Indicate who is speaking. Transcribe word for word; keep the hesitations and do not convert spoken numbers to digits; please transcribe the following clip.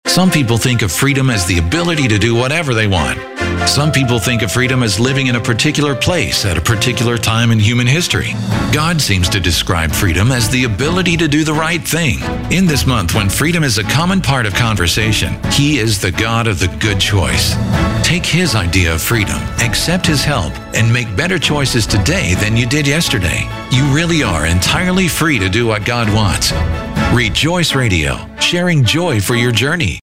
Speaker 1: Some people think of freedom as the ability to do whatever they want. Some people think of freedom as living in a particular place at a particular time in human history. God seems to describe freedom as the ability to do the right thing. In this month, when freedom is a common part of conversation, He is the God of the good choice. Take His idea of freedom, accept His help, and make better choices today than you did yesterday. You really are entirely free to do what God wants. Rejoice Radio, sharing joy for your journey.